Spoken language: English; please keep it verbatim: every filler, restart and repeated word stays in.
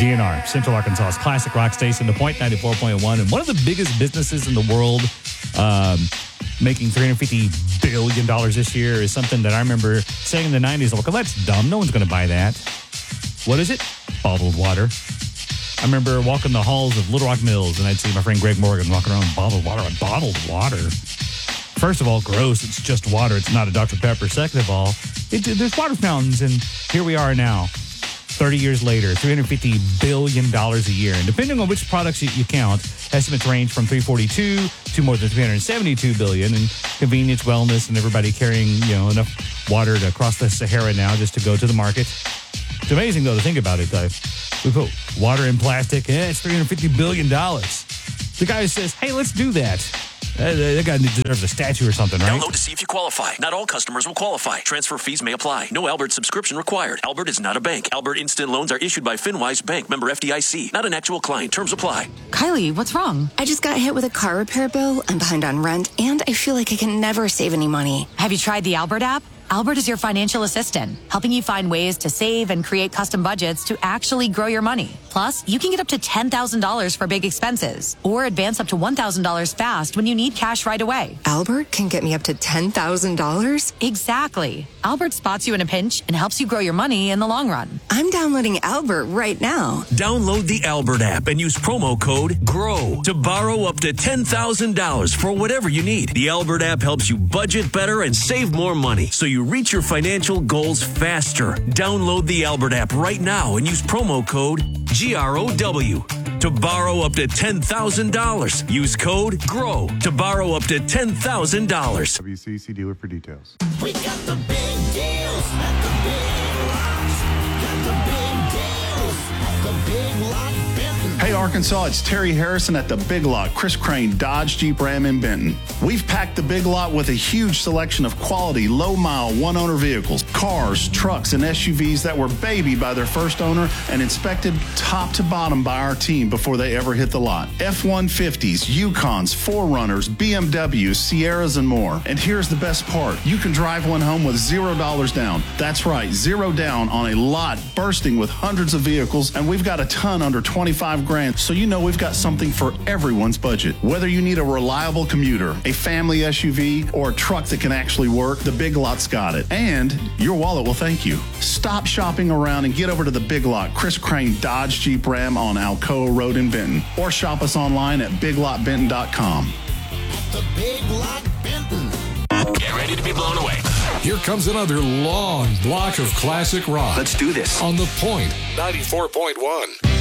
D N R, Central Arkansas's classic rock station, The Point ninety-four point one, and one of the biggest businesses in the world, um, making three hundred fifty billion dollars this year is something that I remember saying in the nineties, well, that's dumb. No one's going to buy that. What is it? Bottled water. I remember walking the halls of Little Rock Mills, and I'd see my friend Greg Morgan walking around bottled water. Bottled water? First of all, gross. It's just water. It's not a Doctor Pepper. Second of all, it, there's water fountains, and here we are now, thirty years later, three hundred fifty billion dollars a year. And depending on which products you, you count, estimates range from three hundred forty-two to more than three hundred seventy-two billion. And convenience, wellness, and everybody carrying, you know, enough water to cross the Sahara now just to go to the market. It's amazing, though, to think about it, though. We put water in plastic, and it's three hundred fifty billion dollars. The guy who says, hey, let's do that. Uh, that guy deserves a statue or something, right? Download to see if you qualify. Not all customers will qualify. Transfer fees may apply. No Albert subscription required. Albert is not a bank. Albert Instant Loans are issued by FinWise Bank, member F D I C. Not an actual client. Terms apply. Kylie, what's wrong? I just got hit with a car repair bill. I'm behind on rent, and I feel like I can never save any money. Have you tried the Albert app? Albert is your financial assistant, helping you find ways to save and create custom budgets to actually grow your money. Plus, you can get up to ten thousand dollars for big expenses or advance up to one thousand dollars fast when you need cash right away. Albert can get me up to ten thousand dollars? Exactly. Albert spots you in a pinch and helps you grow your money in the long run. I'm downloading Albert right now. Download the Albert app and use promo code GROW to borrow up to ten thousand dollars for whatever you need. The Albert app helps you budget better and save more money so you reach your financial goals faster. Download the Albert app right now and use promo code G R O W to borrow up to ten thousand dollars. Use code GROW to borrow up to ten thousand dollars. W C C dealer for details. We got the big deals at the Big Lots. Got the big deals at the Big Lot Benton. Hey Arkansas, it's Terry Harrison at the Big Lot, Chris Crane, Dodge Jeep Ram in Benton. We've packed the Big Lot with a huge selection of quality, low-mile, one-owner vehicles, cars, trucks, and S U Vs that were babied by their first owner and inspected top to bottom by our team before they ever hit the lot. F one fifties, Yukons, four runners, B M Ws, Sierras, and more. And here's the best part. You can drive one home with zero dollars down. That's right, zero down on a lot bursting with hundreds of vehicles, and we've got a ton under twenty-five grand, so you know we've got something for everyone's budget. Whether you need a reliable commuter, a family S U V, or a truck that can actually work, the Big Lot's got it. And your wallet will thank you. Stop shopping around and get over to the Big Lot, Chris Crane Dodge Jeep Ram on Alcoa Road in Benton. Or shop us online at big lot benton dot com. At the Big Lot Benton. Get ready to be blown away. Here comes another long block of classic rock. Let's do this. On The Point ninety-four point one.